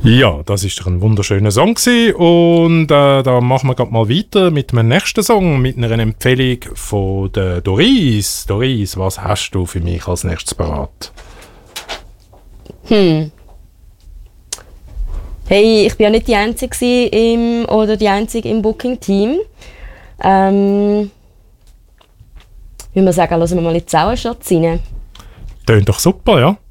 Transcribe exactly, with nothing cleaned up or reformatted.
Ja, das ist doch ein wunderschöner Song gewesen. Und äh, da machen wir gerade mal weiter mit dem nächsten Song, mit einer Empfehlung von der Doris. Doris, was hast du für mich als nächstes parat? Hm. Hey, ich bin ja nicht die Einzige im, oder die Einzige im Booking-Team. Ähm, wie man sagen, lassen wir mal in die Sauerschatz rein. Tönt doch super, ja?